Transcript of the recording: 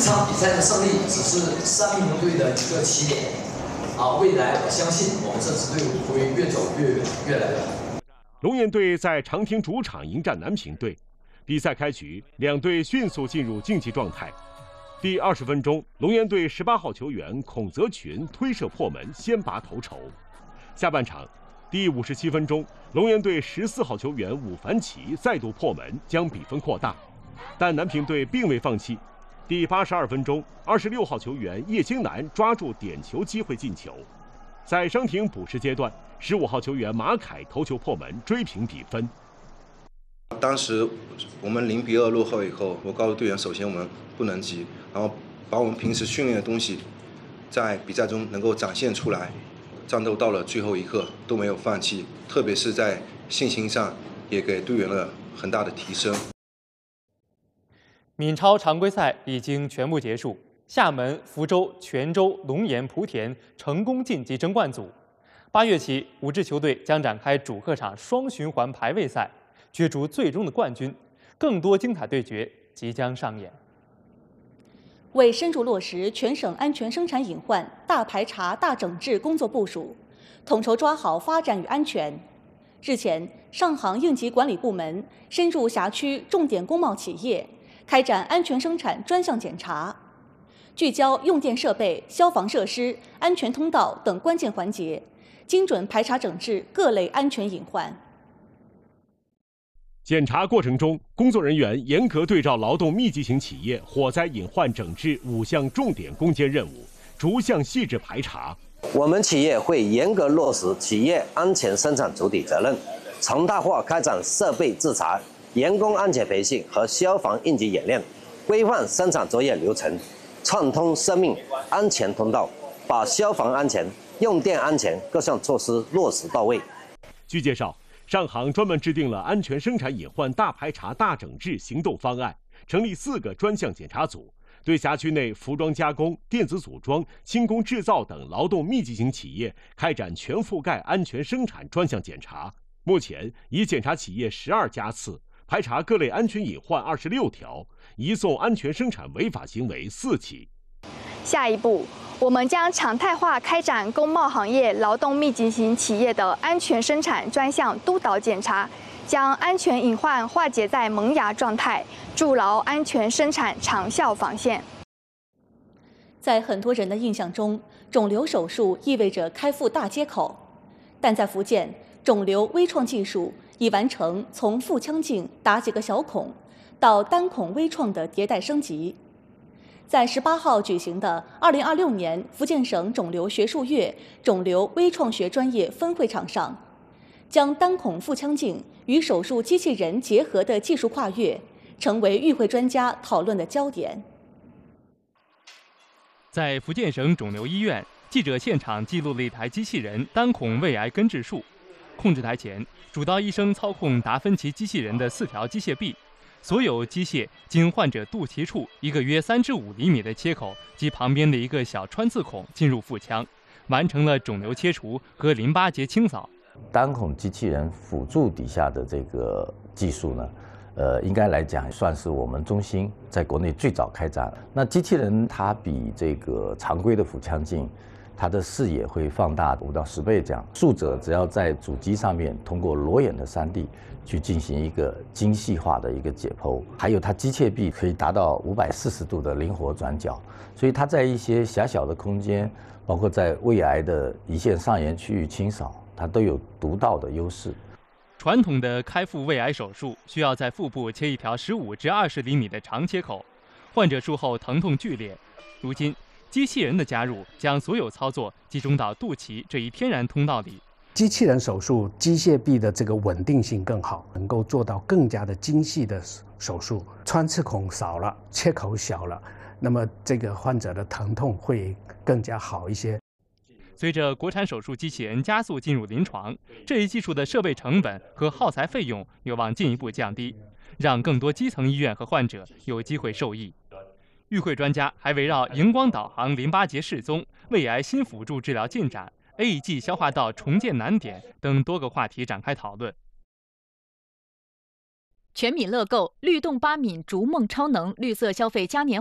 场比赛的胜利只是3名队的一个起点。未来我相信我们这支队伍会越走越来越好。 龙岩队在长汀主场迎战南平队，比赛开局，两队迅速进入竞技状态。第20分钟，龙岩队18号球员孔泽群推射破门，先拔头筹。下半场，第57分钟，龙岩队14号球员武凡奇再度破门，将比分扩大。但南平队并未放弃。第82分钟，26号球员叶兴南抓住点球机会进球。在伤停补时阶段，15号球员马凯头球破门，追平比分。 当时我们0比2落后以后，我告诉队员，首先我们不能急，然后把我们平时训练的东西在比赛中能够展现出来。战斗到了最后一刻都没有放弃，特别是在信心上也给队员了很大的提升。 闽超常规赛已经全部结束，厦门、福州、泉州、龙岩、莆田成功晋级争冠组。8月起，5支球队将展开主客场双循环排位赛，角逐最终的冠军。更多精彩对决即将上演。 为深入落实全省安全生产隐患大排查大整治工作部署，统筹抓好发展与安全。日前，上杭应急管理部门深入辖区重点工贸企业，开展安全生产专项检查，聚焦用电设备、消防设施、安全通道等关键环节，精准排查整治各类安全隐患。 检查过程中，工作人员严格对照劳动密集型企业火灾隐患整治5项重点攻坚任务，逐项细致排查。 我们企业会严格落实企业安全生产主体责任，常态化开展设备自查、员工安全培训和消防应急演练，规范生产作业流程，畅通生命安全通道，把消防安全、用电安全各项措施落实到位。 据介绍，上杭专门制定了安全生产隐患大排查大整治行动方案，成立4个专项检查组，对辖区内服装加工、电子组装、轻工制造等劳动密集型企业开展全覆盖安全生产专项检查。目前已检查企业12家次，排查各类安全隐患26条，移送安全生产违法行为4起。 下一步，我们将常态化开展工贸行业劳动密集型企业的安全生产专项督导检查，将安全隐患化解在萌芽状态，筑牢安全生产长效防线。 在很多人的印象中，肿瘤手术意味着开腹大接口，但在福建，肿瘤微创技术已完成从腹腔镜打几个小孔到单孔微创的迭代升级。在18号举行的2026年福建省肿瘤学术月肿瘤微创学专业分会场上，将单孔腹腔镜与手术机器人结合的技术跨越，成为与会专家讨论的焦点。 在福建省肿瘤医院，记者现场记录了一台机器人单孔胃癌根治术。控制台前，主刀医生操控达芬奇机器人的4条机械臂。所有机械经患者肚脐处一个约3至5厘米的切口及旁边的一个小穿刺孔进入腹腔，完成了肿瘤切除和淋巴结清扫。 单孔机器人辅助底下的这个技术呢，应该来讲算是我们中心在国内最早开展。那机器人它比这个常规的腹腔镜，它的视野会放大5到10倍这样。术者只要在主机上面通过裸眼的3D 去进行一个精细化的一个解剖，还有它机械臂可以达到540度的灵活转角，所以它在一些狭小的空间，包括在胃癌的胰腺上沿区域清扫，它都有独到的优势。 传统的开腹胃癌手术需要在腹部切一条15至20厘米的长切口，患者术后疼痛剧烈。如今，机器人的加入将所有操作集中到肚脐这一天然通道里。 机器人手术机械臂的这个稳定性更好，能够做到更加的精细的手术，穿刺孔少了，切口小了，那么这个患者的疼痛会更加好一些。 随着国产手术机器人加速进入临床，这一技术的设备成本和耗材费用有望进一步降低，让更多基层医院和患者有机会受益。与会专家还围绕荧光导航淋巴结失踪、胃癌新辅助治疗进展、AEG 消化道重建难点等多个话题展开讨论。 全民乐购律动8敏逐梦超能绿色消费嘉年